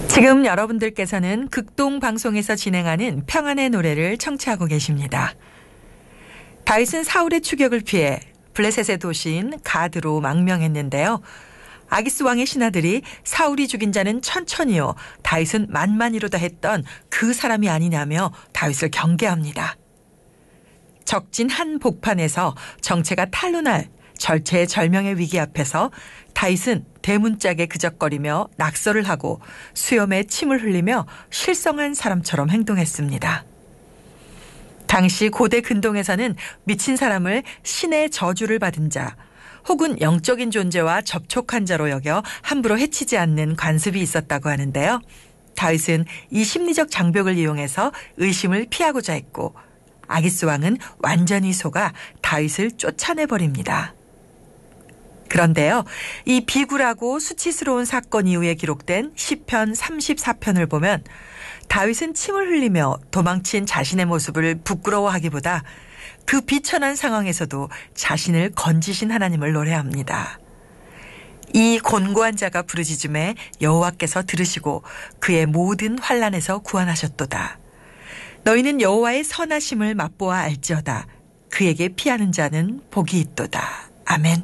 지금 여러분들께서는 극동 방송에서 진행하는 평안의 노래를 청취하고 계십니다. 다윗은 사울의 추격을 피해 블레셋의 도시인 가드로 망명했는데요. 아기스 왕의 신하들이 사울이 죽인 자는 천천히요, 다윗은 만만이로다 했던 그 사람이 아니냐며 다윗을 경계합니다. 적진 한 복판에서 정체가 탈로 날 절체절명의 위기 앞에서 다윗은 대문짝에 그적거리며 낙서를 하고 수염에 침을 흘리며 실성한 사람처럼 행동했습니다. 당시 고대 근동에서는 미친 사람을 신의 저주를 받은 자 혹은 영적인 존재와 접촉한 자로 여겨 함부로 해치지 않는 관습이 있었다고 하는데요. 다윗은 이 심리적 장벽을 이용해서 의심을 피하고자 했고 아기스 왕은 완전히 속아 다윗을 쫓아내버립니다. 그런데요, 이 비굴하고 수치스러운 사건 이후에 기록된 시편 34편을 보면 다윗은 침을 흘리며 도망친 자신의 모습을 부끄러워하기보다 그 비천한 상황에서도 자신을 건지신 하나님을 노래합니다. 이 곤고한 자가 부르짖음에 여호와께서 들으시고 그의 모든 환난에서 구원하셨도다. 너희는 여호와의 선하심을 맛보아 알지어다. 그에게 피하는 자는 복이 있도다. 아멘.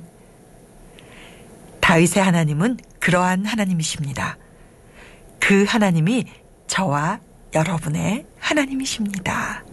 다윗의 하나님은 그러한 하나님이십니다. 그 하나님이 저와 여러분의 하나님이십니다.